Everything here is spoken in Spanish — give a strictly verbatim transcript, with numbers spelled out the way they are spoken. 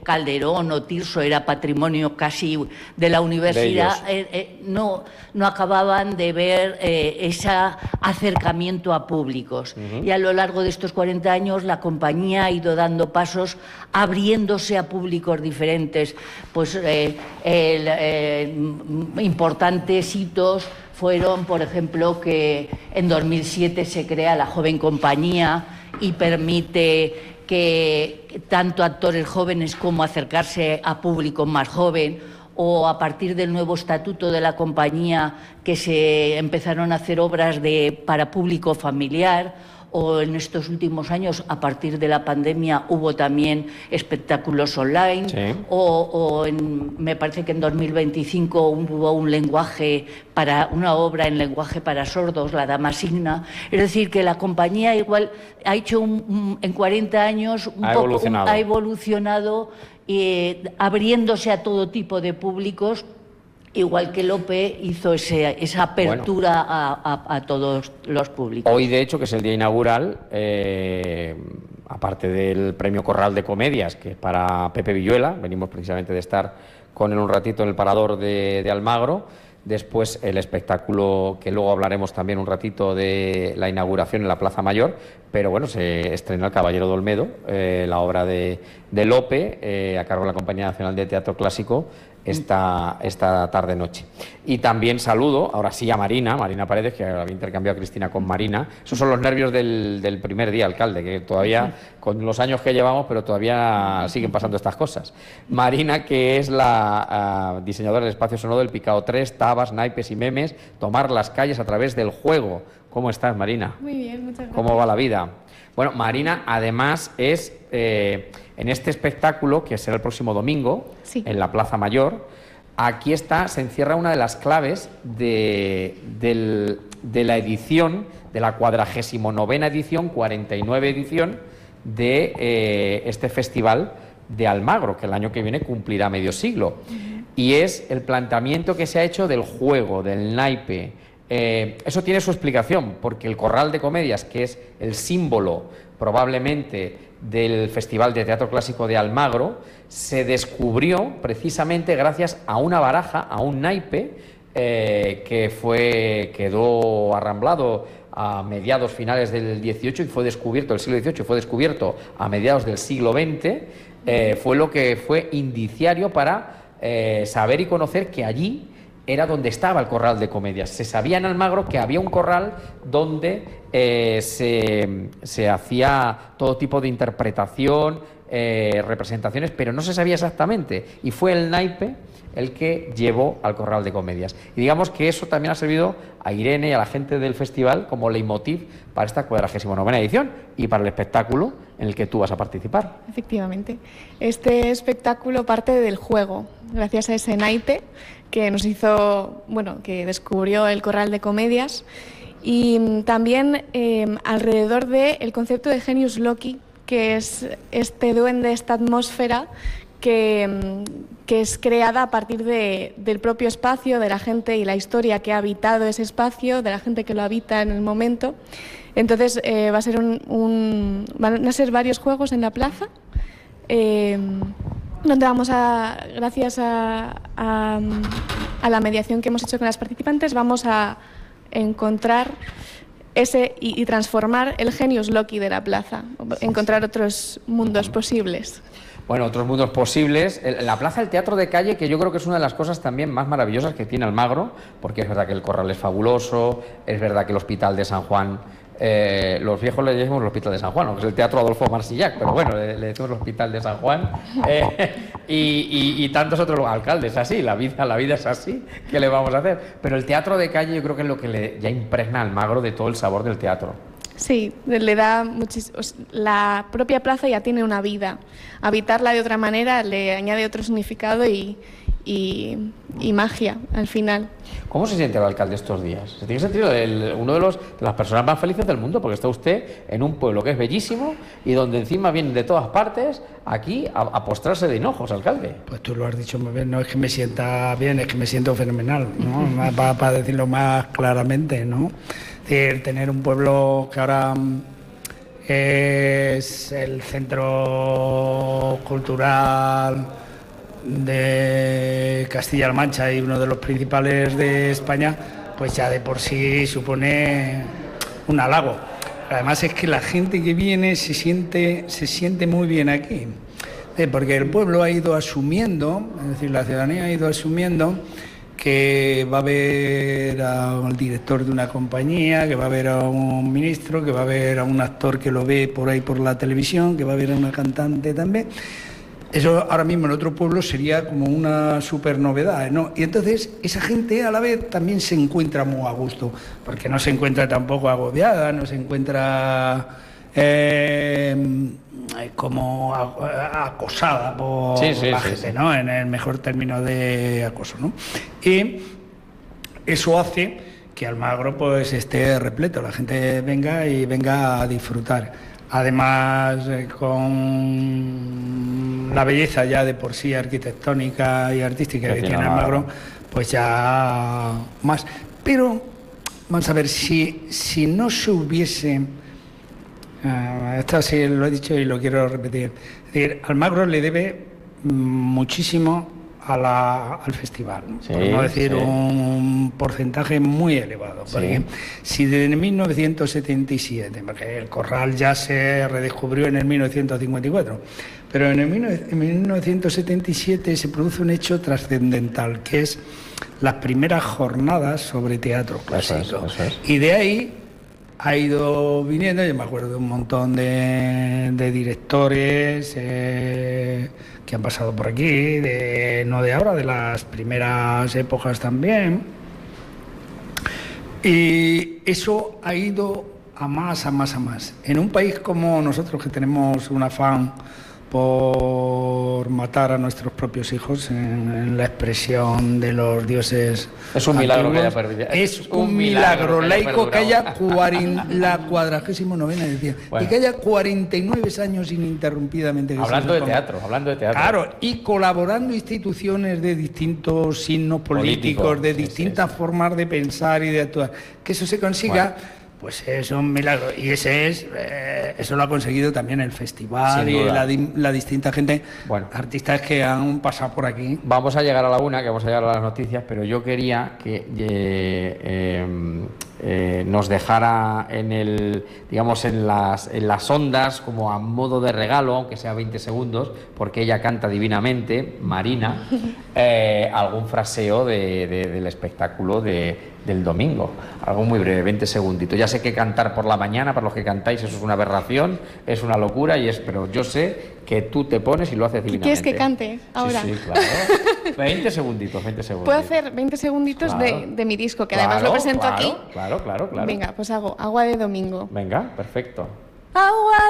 Calderón o Tirso era patrimonio casi de la universidad, de eh, eh, no, no acababan de ver eh, ese acercamiento a públicos. Uh-huh. Y a lo largo de estos cuarenta años la compañía ha ido dando pasos, abriéndose a públicos diferentes. Pues eh, el, eh, importantes hitos fueron, por ejemplo, que en dos mil siete se crea la Joven Compañía y permite que tanto actores jóvenes como acercarse a público más joven, o a partir del nuevo estatuto de la compañía que se empezaron a hacer obras de, para público familiar, o en estos últimos años, a partir de la pandemia, hubo también espectáculos online, sí. o, o en, me parece que en dos mil veinticinco hubo un lenguaje para una obra en lenguaje para sordos, La Dama Signa. Es decir, que la compañía igual ha hecho un, un, en cuarenta años un ha poco, evolucionado, un, ha evolucionado eh, abriéndose a todo tipo de públicos. Igual que Lope hizo ese, esa apertura bueno, a, a, a todos los públicos. Hoy, de hecho, que es el día inaugural, eh, aparte del Premio Corral de Comedias, que es para Pepe Villuela, venimos precisamente de estar con él un ratito en el Parador de, de Almagro, después el espectáculo, que luego hablaremos también un ratito de la inauguración en la Plaza Mayor, pero bueno, se estrena El Caballero de Olmedo, eh, la obra de, de Lope, eh, a cargo de la Compañía Nacional de Teatro Clásico, esta, esta tarde-noche. Y también saludo, ahora sí, a Marina, Marina Paredes, que había intercambiado a Cristina con Marina. Esos son los nervios del, del primer día, alcalde, que todavía, con los años que llevamos, pero todavía siguen pasando estas cosas. Marina, que es la uh, diseñadora del espacio sonoro del Picao tres, tabas, naipes y memes, tomar las calles a través del juego. ¿Cómo estás, Marina? Muy bien, muchas gracias. ¿Cómo va la vida? Bueno, Marina, además, es eh, en este espectáculo, que será el próximo domingo, sí. en la Plaza Mayor, aquí está, se encierra una de las claves de, del, de la edición, de la cuadragésimo novena edición, cuarenta y nueve edición, de eh, este festival de Almagro, que el año que viene cumplirá medio siglo. Uh-huh. Y es el planteamiento que se ha hecho del juego, del naipe. Eh, eso tiene su explicación, porque el Corral de Comedias, que es el símbolo probablemente del Festival de Teatro Clásico de Almagro, se descubrió precisamente gracias a una baraja, a un naipe, eh, que fue, quedó arramblado a mediados finales del dieciocho y fue descubierto, el siglo dieciocho, fue descubierto a mediados del siglo veinte, eh, fue lo que fue indiciario para eh, saber y conocer que allí era donde estaba el Corral de Comedias. Se sabía en Almagro que había un corral donde eh, se, se hacía todo tipo de interpretación, eh, representaciones, pero no se sabía exactamente. Y fue el naipe el que llevó al Corral de Comedias. Y digamos que eso también ha servido a Irene y a la gente del festival como leitmotiv para esta cuadragésima novena edición y para el espectáculo en el que tú vas a participar. Efectivamente. Este espectáculo parte del juego, gracias a ese naipe que nos hizo, bueno, que descubrió el Corral de Comedias, y también eh, alrededor del concepto de Genius Loci, que es este duende, esta atmósfera que, que es creada a partir de, del propio espacio, de la gente y la historia que ha habitado ese espacio, de la gente que lo habita en el momento. Entonces eh, va a ser un, un, van a ser varios juegos en la plaza, eh, donde vamos a, gracias a, a, a la mediación que hemos hecho con las participantes, vamos a encontrar ese y, y transformar el Genius Loci de la plaza, encontrar otros mundos posibles. Bueno, otros mundos posibles. La Plaza del Teatro de Calle, que yo creo que es una de las cosas también más maravillosas que tiene Almagro, porque es verdad que el Corral es fabuloso, es verdad que el Hospital de San Juan, eh, los viejos le decimos el Hospital de San Juan, que es el Teatro Adolfo Marsillac, pero bueno, le, le decimos el Hospital de San Juan, eh, y, y, y tantos otros alcaldes, así, la vida, la vida es así, ¿qué le vamos a hacer? Pero el Teatro de Calle yo creo que es lo que le ya impregna a Almagro de todo el sabor del teatro. Sí, le da muchísimo. La propia plaza ya tiene una vida. Habitarla de otra manera le añade otro significado y, y, y magia al final. ¿Cómo se siente el alcalde estos días? ¿Se tiene sentido el, uno de, los, de las personas más felices del mundo? Porque está usted en un pueblo que es bellísimo y donde encima vienen de todas partes aquí a, a postrarse de hinojos, alcalde. Pues tú lo has dicho muy bien, no es que me sienta bien, es que me siento fenomenal, ¿no? Para, para decirlo más claramente, ¿no? Es decir, tener un pueblo que ahora es el centro cultural de Castilla-La Mancha y uno de los principales de España, pues ya de por sí supone un halago. Además es que la gente que viene se siente, se siente muy bien aquí, eh, porque el pueblo ha ido asumiendo, es decir, la ciudadanía ha ido asumiendo que va a haber al director de una compañía, que va a haber a un ministro, que va a haber a un actor que lo ve por ahí por la televisión, que va a haber a una cantante también. Eso ahora mismo en otro pueblo sería como una super novedad, ¿no? Y entonces esa gente a la vez también se encuentra muy a gusto, porque no se encuentra tampoco agobiada, no se encuentra eh, como acosada por sí, sí, la sí, gente, sí. ¿no? En el mejor término de acoso, ¿no? Y eso hace que Almagro pues esté repleto, la gente venga y venga a disfrutar. Además, eh, con la belleza ya de por sí arquitectónica y artística que tiene Almagro, pues ya más. Pero, vamos a ver, si, si no se hubiese... Uh, esto sí lo he dicho y lo quiero repetir. Es decir, Almagro le debe muchísimo a la, al festival, ¿no? Sí, por no decir sí. un porcentaje muy elevado. Porque Sí. si desde mil novecientos setenta y siete, porque el corral ya se redescubrió en el mil novecientos cincuenta y cuatro, pero en el mil novecientos setenta y siete se produce un hecho trascendental, que es las primeras jornadas sobre teatro clásico. Eso es, eso es. Y de ahí ha ido viniendo, yo me acuerdo de un montón de, de directores eh, que han pasado por aquí, de, no de ahora, de las primeras épocas también. Y eso ha ido a más, a más, a más. En un país como nosotros, que tenemos un afán por matar a nuestros propios hijos, en, en la expresión de los dioses. Es un milagro antiguos, que haya perdido. Es un, un milagro, milagro laico que haya, que haya cuarin, la cuadragésimo novena edición. Bueno. Y que haya cuarenta y nueve años ininterrumpidamente. Hablando de teatro, hablando de teatro. Claro, y colaborando instituciones de distintos signos políticos, Político, de sí, distintas sí, formas sí. de pensar y de actuar. Que eso se consiga... Bueno. Pues es un milagro, y ese es eh, eso lo ha conseguido también el festival y la, la distinta gente, bueno, artistas que han pasado por aquí. Vamos a llegar a la una, que vamos a llegar a las noticias, pero yo quería que eh, eh, eh, nos dejara en el, digamos, en las, en las ondas, como a modo de regalo, aunque sea veinte segundos, porque ella canta divinamente, Marina, eh, algún fraseo de, de, del espectáculo de del domingo, algo muy breve, veinte segunditos. Ya sé que cantar por la mañana, para los que cantáis, eso es una aberración, es una locura, y es, pero yo sé que tú te pones y lo haces divinamente. ¿Quieres que cante ahora? Sí, sí, claro. veinte segunditos, veinte segundos. Puedo hacer veinte segunditos claro. de, de mi disco, que claro, además lo presento claro, aquí. Claro, claro, claro. Venga, pues hago Agua de Domingo. Venga, perfecto. Agua